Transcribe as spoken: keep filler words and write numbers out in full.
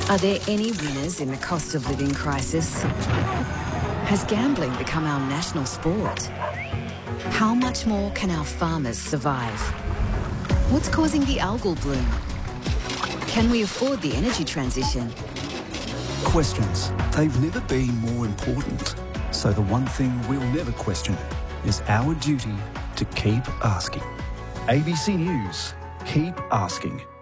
Are there any winners in the cost of living crisis? Has gambling become our national sport? How much more can our farmers survive? What's causing the algal bloom? Can we afford the energy transition? Questions. They've never been more important. So the one thing we'll never question is our duty to keep asking. A B C News. Keep asking.